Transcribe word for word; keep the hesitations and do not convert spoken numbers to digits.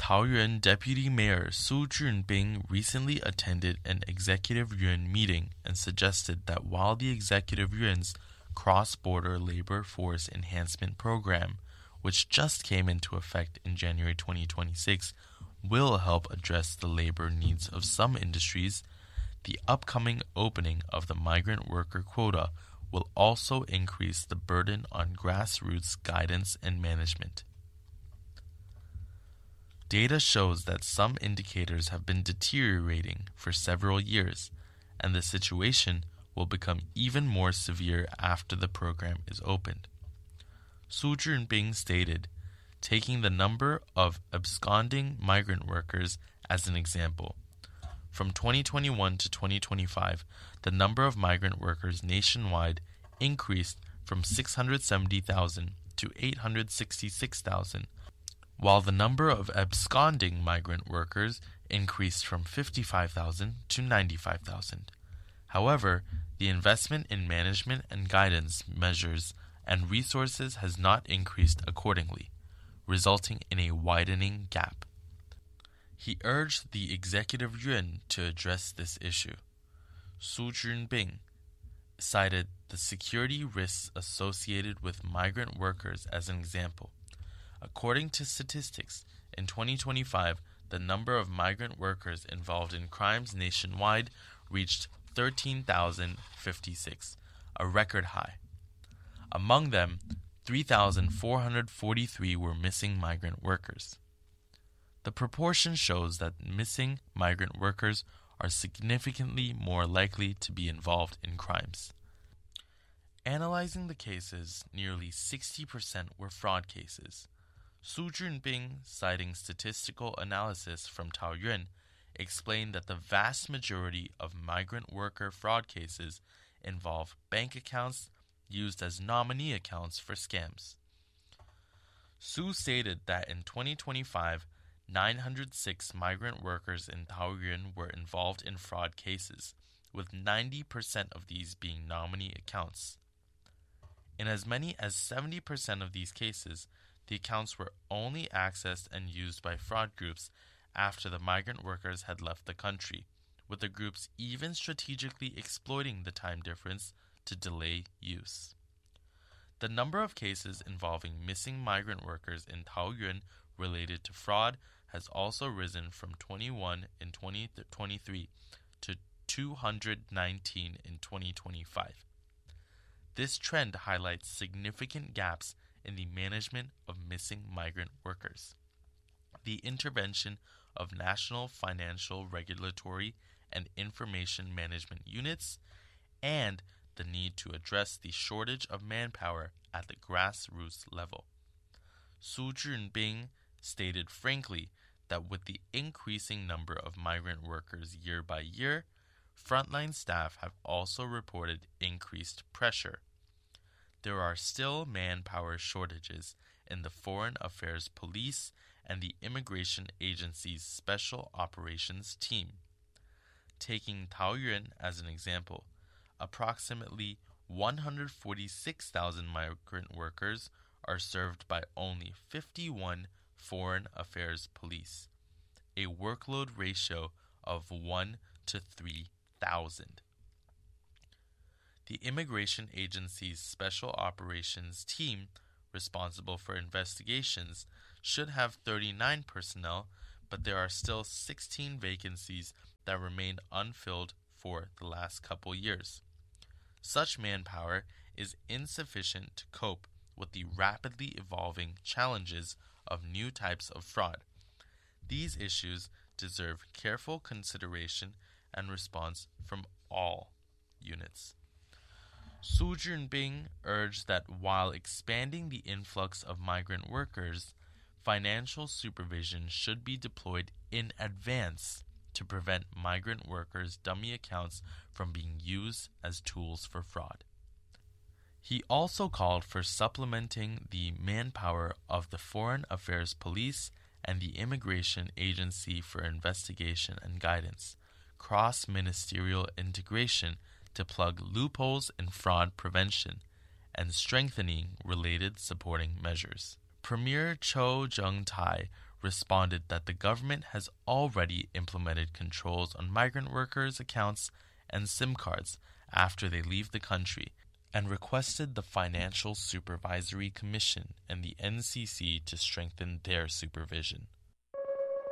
Taoyuan Deputy Mayor Su Junbing recently attended an Executive Yuan meeting and suggested that while the Executive Yuan's Cross-Border Labor Force Enhancement Program, which just came into effect in January twenty twenty-six, will help address the labor needs of some industries, the upcoming opening of the migrant worker quota will also increase the burden on grassroots guidance and management. Data shows that some indicators have been deteriorating for several years, and the situation will become even more severe after the program is opened. Su Junbing stated, taking the number of absconding migrant workers as an example. From twenty twenty-one to twenty twenty-five, the number of migrant workers nationwide increased from six hundred seventy thousand to eight hundred sixty-six thousand, while the number of absconding migrant workers increased from fifty-five thousand to ninety-five thousand. However, the investment in management and guidance measures and resources has not increased accordingly, resulting in a widening gap. He urged the Executive Yuan to address this issue. Su Junbing cited the security risks associated with migrant workers as an example. According to statistics, in twenty twenty-five, the number of migrant workers involved in crimes nationwide reached thirteen thousand fifty-six, a record high. Among them, three thousand four hundred forty-three were missing migrant workers. The proportion shows that missing migrant workers are significantly more likely to be involved in crimes. Analyzing the cases, nearly sixty percent were fraud cases. Su Junbing, citing statistical analysis from Taoyuan, explained that the vast majority of migrant worker fraud cases involve bank accounts used as nominee accounts for scams. Su stated that in twenty twenty-five, nine hundred six migrant workers in Taoyuan were involved in fraud cases, with ninety percent of these being nominee accounts. In as many as seventy percent of these cases, the accounts were only accessed and used by fraud groups after the migrant workers had left the country, with the groups even strategically exploiting the time difference to delay use. The number of cases involving missing migrant workers in Taoyuan related to fraud has also risen from twenty-one in twenty twenty-three to two hundred nineteen in twenty twenty-five. This trend highlights significant gaps in the management of missing migrant workers. The intervention of national financial regulatory and information management units, and the need to address the shortage of manpower at the grassroots level. Su Junbing stated frankly that with the increasing number of migrant workers year by year, frontline staff have also reported increased pressure. There are still manpower shortages in the Foreign Affairs Police and the Immigration Agency's Special Operations Team. Taking Taoyuan as an example, approximately one hundred forty-six thousand migrant workers are served by only fifty-one Foreign Affairs Police, a workload ratio of one to three thousand. The Immigration Agency's Special Operations Team, responsible for investigations, should have thirty-nine personnel, but there are still sixteen vacancies that remain unfilled for the last couple years. Such manpower is insufficient to cope with the rapidly evolving challenges of new types of fraud. These issues deserve careful consideration and response from all units. Su Junbing urged that while expanding the influx of migrant workers, financial supervision should be deployed in advance to prevent migrant workers' dummy accounts from being used as tools for fraud. He also called for supplementing the manpower of the Foreign Affairs Police and the Immigration Agency for Investigation and Guidance, cross-ministerial integration to plug loopholes in fraud prevention, and strengthening related supporting measures. Premier Cho Jung-tai responded that the government has already implemented controls on migrant workers' accounts and SIM cards after they leave the country, and requested the Financial Supervisory Commission and the N C C to strengthen their supervision.